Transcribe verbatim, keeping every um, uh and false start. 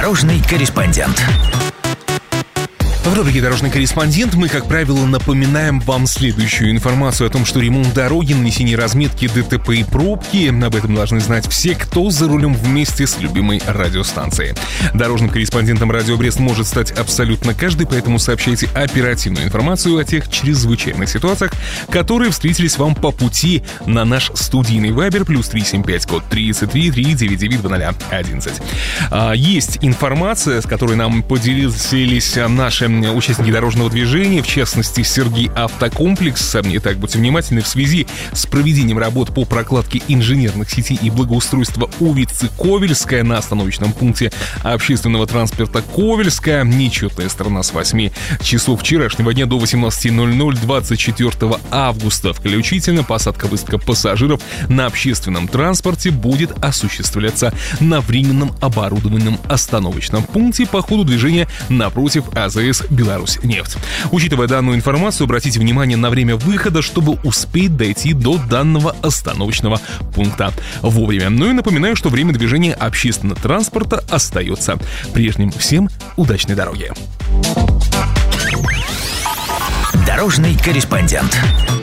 Дорожный корреспондент. В рубрике «Дорожный корреспондент» мы, как правило, напоминаем вам следующую информацию о том, что ремонт дороги, нанесение разметки, ДТП и пробки. Об этом должны знать все, кто за рулем вместе с любимой радиостанцией. Дорожным корреспондентом «Радио Брест» может стать абсолютно каждый, поэтому сообщайте оперативную информацию о тех чрезвычайных ситуациях, которые встретились вам по пути на наш студийный вайбер плюс три семь пять код тридцать три три девять девять два ноль одиннадцать. Есть информация, с которой нам поделились наши участники дорожного движения, в частности, Сергей Автокомплекс. Итак, будьте внимательны, в связи с проведением работ по прокладке инженерных сетей и благоустройства улицы Ковельская на остановочном пункте общественного транспорта Ковельская, нечетная сторона с восьми часов вчерашнего дня до восемнадцати ноль-ноль двадцать четвёртого августа включительно, посадка-высадка пассажиров на общественном транспорте будет осуществляться на временном оборудованном остановочном пункте по ходу движения напротив АЗС «Беларусь-нефть». Учитывая данную информацию, обратите внимание на время выхода, чтобы успеть дойти до данного остановочного пункта вовремя. Ну и напоминаю, что время движения общественного транспорта остается прежним. Всем удачной дороги! Дорожный корреспондент.